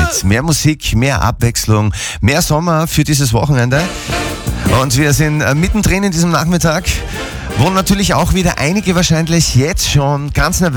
Hit, mehr Musik, mehr Abwechslung, mehr Sommer für dieses Wochenende. Und wir sind mittendrin in diesem Nachmittag, wo natürlich auch wieder einige wahrscheinlich jetzt schon ganz nervös